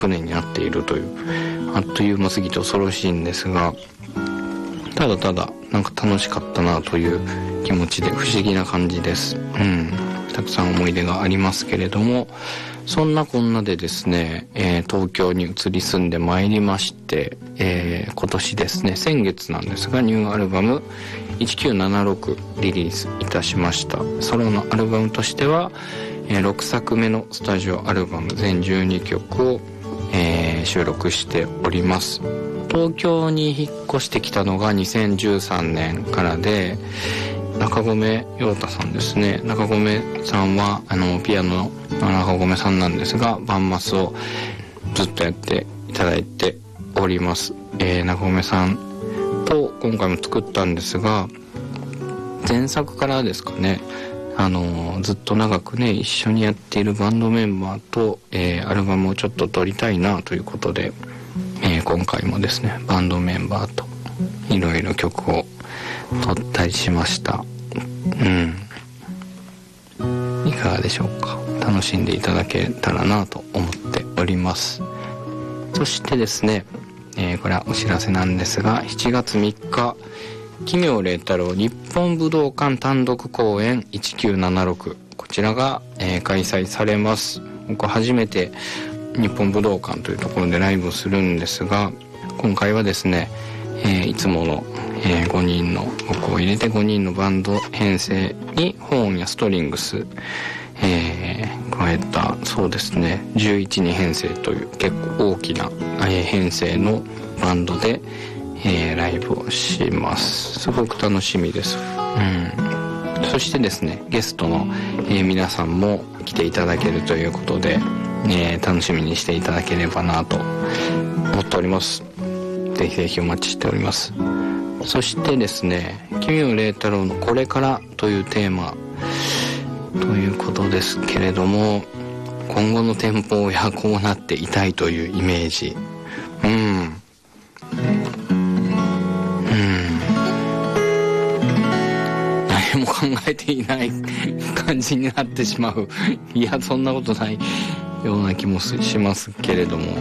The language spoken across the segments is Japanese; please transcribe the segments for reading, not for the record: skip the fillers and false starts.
年になっているという、あっという間すぎて恐ろしいんですが、ただただなんか楽しかったなという気持ちで不思議な感じです。たくさん思い出がありますけれども、そんなこんなでですね、東京に移り住んでまいりまして、今年ですね、先月なんですがニューアルバム1976リリースいたしました。ソロのアルバムとしては、6作目のスタジオアルバム全12曲を、収録しております。東京に引っ越してきたのが2013年からで、中込陽太さんですね。中込さんはピアノの中込さんなんですが、バンマスをずっとやっていただいております。中込さんと今回も作ったんですが、前作からですかね、ずっと長くね一緒にやっているバンドメンバーと、アルバムをちょっと撮りたいなということで、今回もですねバンドメンバーといろいろ曲を撮ったりしました。いかがでしょうか。楽しんでいただけたらなと思っております。そしてですね、これはお知らせなんですが、7月3日奇妙麗太郎日本武道館単独公演1976、こちらが、開催されます。僕初めて日本武道館というところでライブをするんですが、今回はですね、いつもの、5人の僕を入れて5人のバンド編成にホーンやストリングス、加えたそうですね11人編成という結構大きな、編成のバンドで、ライブをします。すごく楽しみです。そしてですねゲストの、皆さんも来ていただけるということで、楽しみにしていただければなと思っております。ぜひぜひお待ちしております。そしてですね奇妙麗太郎のこれからというテーマということですけれども、今後の展望やこうなっていたいというイメージ、何も考えていない感じになってしまういやそんなことないような気もしますけれども、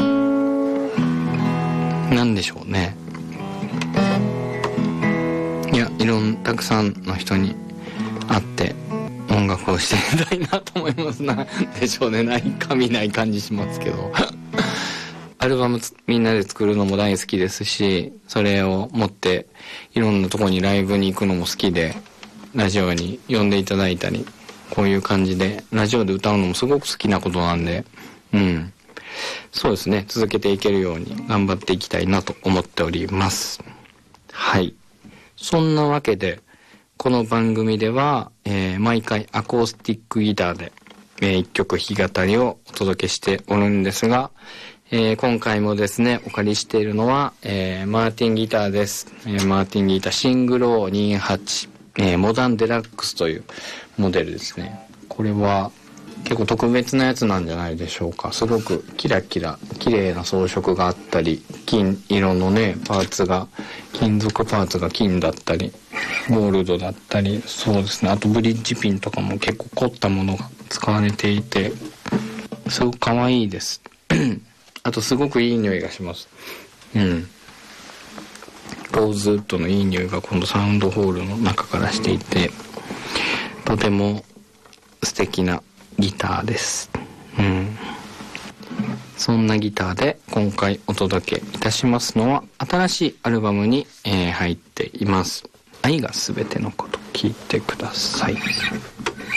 なんでしょうね。いやたくさんの人に会って音楽をしてみたいなと思います。なんでしょうね、ない感じしますけどアルバムみんなで作るのも大好きですし、それを持っていろんなところにライブに行くのも好きで、ラジオに呼んでいただいたり、こういう感じでラジオで歌うのもすごく好きなことなんで、そうですね、続けていけるように頑張っていきたいなと思っております。はい、そんなわけでこの番組では、毎回アコースティックギターで、1曲弾き語りをお届けしておるんですが、今回もですねお借りしているのは、マーティンギターです。マーティンギターシングル O28、モダンデラックスというモデルですね。これは結構特別なやつなんじゃないでしょうか。すごくキラキラ綺麗な装飾があったり、金色のねパーツが、金属パーツが金だったりゴールドだったり、そうですね、あとブリッジピンとかも結構凝ったものが使われていてすごく可愛いですあとすごくいい匂いがします。ローズウッドのいい匂いが今度サウンドホールの中からしていて、とても素敵なギターです。そんなギターで今回お届けいたしますのは新しいアルバムに、入っています。愛がすべてのこと、聞いてください。